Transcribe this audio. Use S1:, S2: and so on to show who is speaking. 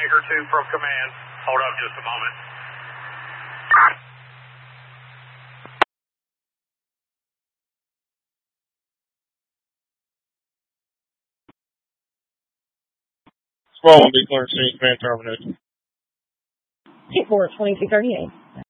S1: Anchor 2 from command. Hold up just a moment.
S2: Squall 1, be clear, scene, command terminated.
S3: 24-2238.